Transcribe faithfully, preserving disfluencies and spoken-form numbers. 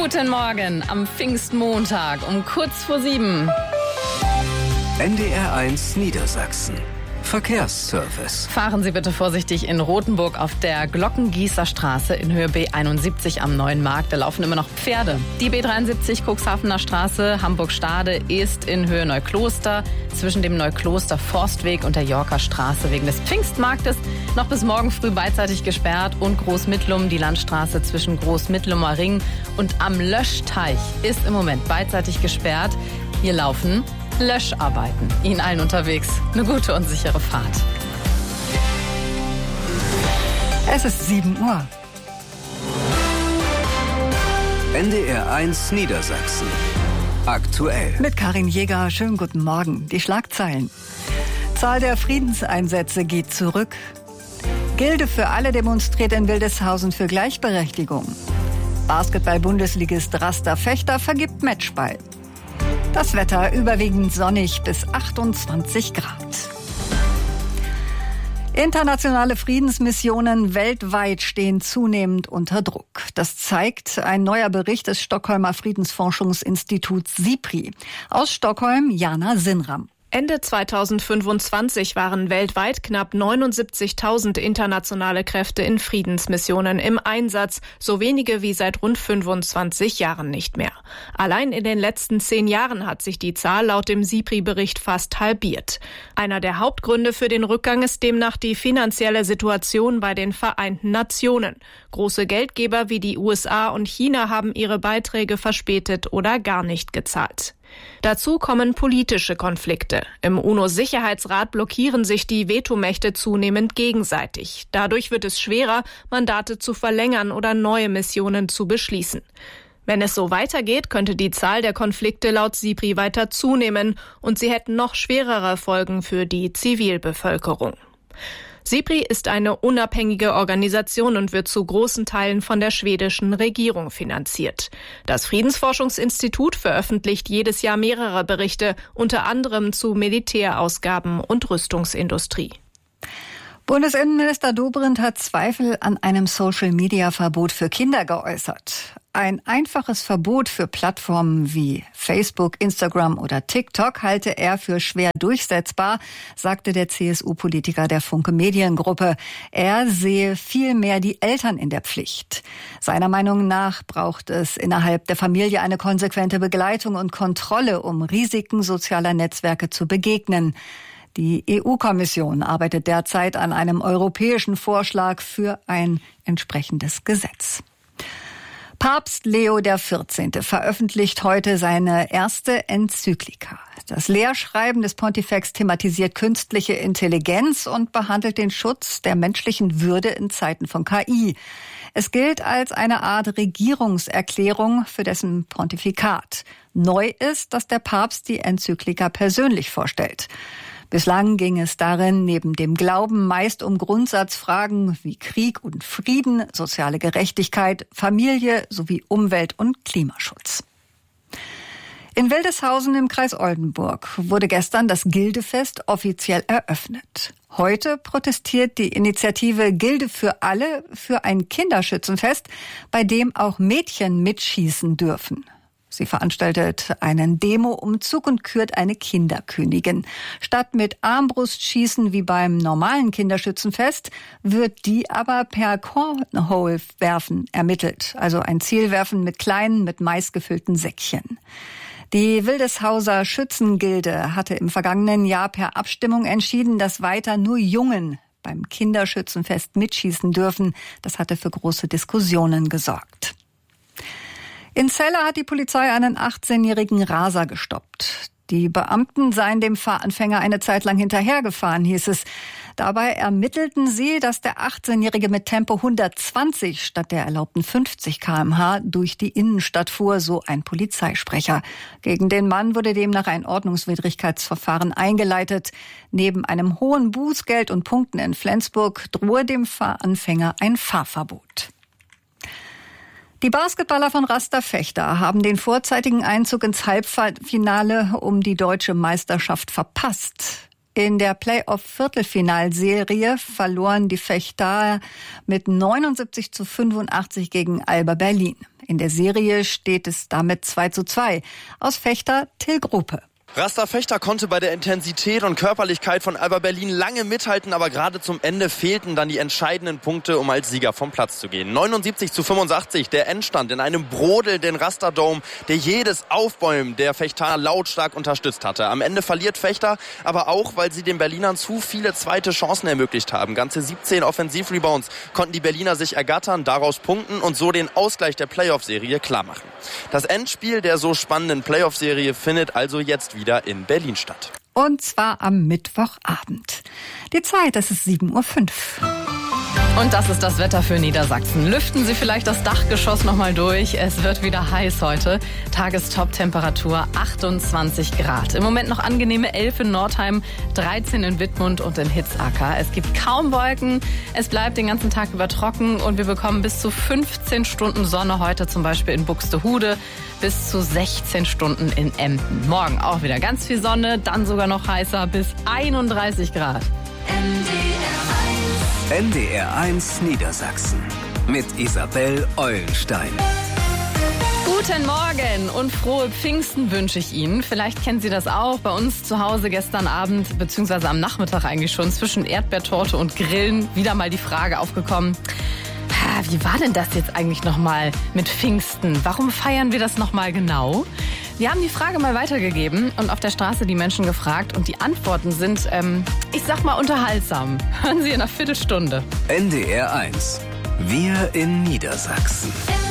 Guten Morgen am Pfingstmontag um kurz vor sieben. N D R eins Niedersachsen. Verkehrsservice. Fahren Sie bitte vorsichtig in Rothenburg auf der Glockengießer Straße in Höhe B einundsiebzig am Neuen Markt. Da laufen immer noch Pferde. Die B dreiundsiebzig Cuxhavener Straße, Hamburg-Stade, ist in Höhe Neukloster zwischen dem Neukloster Forstweg und der Yorker Straße wegen des Pfingstmarktes noch bis morgen früh beidseitig gesperrt. Und Großmittlum, die Landstraße zwischen Großmittlumer Ring und am Löschteich ist im Moment beidseitig gesperrt. Hier laufen Löscharbeiten. Ihnen allen unterwegs eine gute und sichere Fahrt. Es ist sieben Uhr. N D R eins Niedersachsen. Aktuell. Mit Karin Jäger, schönen guten Morgen. Die Schlagzeilen. Zahl der Friedenseinsätze geht zurück. Gilde für alle demonstriert in Wildeshausen für Gleichberechtigung. Basketball-Bundesligist Raster Fechter vergibt Matchball. Das Wetter überwiegend sonnig bis achtundzwanzig Grad. Internationale Friedensmissionen weltweit stehen zunehmend unter Druck. Das zeigt ein neuer Bericht des Stockholmer Friedensforschungsinstituts SIPRI. Aus Stockholm, Jana Sinram. Ende zweitausendfünfundzwanzig waren weltweit knapp neunundsiebzigtausend internationale Kräfte in Friedensmissionen im Einsatz, so wenige wie seit rund fünfundzwanzig Jahren nicht mehr. Allein in den letzten zehn Jahren hat sich die Zahl laut dem SIPRI-Bericht fast halbiert. Einer der Hauptgründe für den Rückgang ist demnach die finanzielle Situation bei den Vereinten Nationen. Große Geldgeber wie die U S A und China haben ihre Beiträge verspätet oder gar nicht gezahlt. Dazu kommen politische Konflikte. Im UNO-Sicherheitsrat blockieren sich die Vetomächte zunehmend gegenseitig. Dadurch wird es schwerer, Mandate zu verlängern oder neue Missionen zu beschließen. Wenn es so weitergeht, könnte die Zahl der Konflikte laut SIPRI weiter zunehmen und sie hätten noch schwerere Folgen für die Zivilbevölkerung. SIPRI ist eine unabhängige Organisation und wird zu großen Teilen von der schwedischen Regierung finanziert. Das Friedensforschungsinstitut veröffentlicht jedes Jahr mehrere Berichte, unter anderem zu Militärausgaben und Rüstungsindustrie. Bundesinnenminister Dobrindt hat Zweifel an einem Social-Media-Verbot für Kinder geäußert. Ein einfaches Verbot für Plattformen wie Facebook, Instagram oder TikTok halte er für schwer durchsetzbar, sagte der C S U-Politiker der Funke Mediengruppe. Er sehe vielmehr die Eltern in der Pflicht. Seiner Meinung nach braucht es innerhalb der Familie eine konsequente Begleitung und Kontrolle, um Risiken sozialer Netzwerke zu begegnen. Die E U-Kommission arbeitet derzeit an einem europäischen Vorschlag für ein entsprechendes Gesetz. Papst Leo der vierzehnte veröffentlicht heute seine erste Enzyklika. Das Lehrschreiben des Pontifex thematisiert künstliche Intelligenz und behandelt den Schutz der menschlichen Würde in Zeiten von K I. Es gilt als eine Art Regierungserklärung für dessen Pontifikat. Neu ist, dass der Papst die Enzyklika persönlich vorstellt. Bislang ging es darin neben dem Glauben meist um Grundsatzfragen wie Krieg und Frieden, soziale Gerechtigkeit, Familie sowie Umwelt- und Klimaschutz. In Wildeshausen im Kreis Oldenburg wurde gestern das Gildefest offiziell eröffnet. Heute protestiert die Initiative Gilde für alle für ein Kinderschützenfest, bei dem auch Mädchen mitschießen dürfen. Sie veranstaltet einen Demo-Umzug und kürt eine Kinderkönigin. Statt mit Armbrustschießen wie beim normalen Kinderschützenfest wird die aber per Cornhole-Werfen ermittelt, also ein Zielwerfen mit kleinen, mit Mais gefüllten Säckchen. Die Wildeshauser Schützengilde hatte im vergangenen Jahr per Abstimmung entschieden, dass weiter nur Jungen beim Kinderschützenfest mitschießen dürfen. Das hatte für große Diskussionen gesorgt. In Celle hat die Polizei einen achtzehnjährigen Raser gestoppt. Die Beamten seien dem Fahranfänger eine Zeit lang hinterhergefahren, hieß es. Dabei ermittelten sie, dass der achtzehnjährige mit Tempo hundertzwanzig statt der erlaubten fünfzig Kilometer pro Stunde durch die Innenstadt fuhr, so ein Polizeisprecher. Gegen den Mann wurde demnach ein Ordnungswidrigkeitsverfahren eingeleitet. Neben einem hohen Bußgeld und Punkten in Flensburg drohe dem Fahranfänger ein Fahrverbot. Die Basketballer von Raster Fechter haben den vorzeitigen Einzug ins Halbfinale um die deutsche Meisterschaft verpasst. In der Playoff-Viertelfinalserie verloren die Fechter mit neunundsiebzig zu fünfundachtzig gegen Alba Berlin. In der Serie steht es damit zwei zu zwei. Aus Fechter Till Gruppe. Rasta Fechter konnte bei der Intensität und Körperlichkeit von Alba Berlin lange mithalten, aber gerade zum Ende fehlten dann die entscheidenden Punkte, um als Sieger vom Platz zu gehen. neunundsiebzig zu fünfundsachzig, der Endstand in einem brodelnden Rasta Dome, der jedes Aufbäumen der Fechter lautstark unterstützt hatte. Am Ende verliert Fechter, aber auch, weil sie den Berlinern zu viele zweite Chancen ermöglicht haben. Ganze siebzehn Offensivrebounds konnten die Berliner sich ergattern, daraus punkten und so den Ausgleich der Playoff-Serie klar machen. Das Endspiel der so spannenden Playoff-Serie findet also jetzt wieder wieder in Berlin statt. Und zwar am Mittwochabend. Die Zeit, das ist sieben Uhr fünf. Und das ist das Wetter für Niedersachsen. Lüften Sie vielleicht das Dachgeschoss nochmal durch. Es wird wieder heiß heute. Tagestop-Temperatur achtundzwanzig Grad. Im Moment noch angenehme elf in Nordheim, dreizehn in Wittmund und in Hitzacker. Es gibt kaum Wolken. Es bleibt den ganzen Tag über trocken und wir bekommen bis zu fünfzehn Stunden Sonne heute, zum Beispiel in Buxtehude, bis zu sechzehn Stunden in Emden. Morgen auch wieder ganz viel Sonne, dann sogar noch heißer, bis einunddreißig Grad. N D R eins Niedersachsen mit Isabel Eulenstein. Guten Morgen und frohe Pfingsten wünsche ich Ihnen. Vielleicht kennen Sie das auch. Bei uns zu Hause gestern Abend, beziehungsweise am Nachmittag eigentlich schon, zwischen Erdbeertorte und Grillen wieder mal die Frage aufgekommen, wie war denn das jetzt eigentlich nochmal mit Pfingsten? Warum feiern wir das nochmal genau? Wir haben die Frage mal weitergegeben und auf der Straße die Menschen gefragt und die Antworten sind, ähm, ich sag mal, unterhaltsam. Hören Sie in einer Viertelstunde. N D R eins. Wir in Niedersachsen.